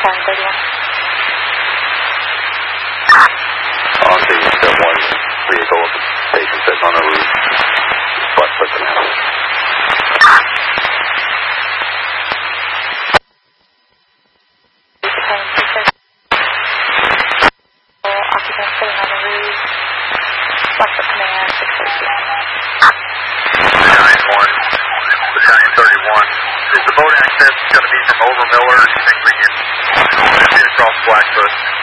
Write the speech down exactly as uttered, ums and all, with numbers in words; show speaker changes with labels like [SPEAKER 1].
[SPEAKER 1] Battalion thirty-one.
[SPEAKER 2] On the uh, one vehicle, the patient sitting on the roof, butt flipping out.
[SPEAKER 1] Battalion two thirty. Occupant sitting on the roof. Westwood Command six thirty-two.
[SPEAKER 3] Battalion one, Battalion thirty-one. Is the boat access going to be from over Miller? Do you think we can get across Blackfoot?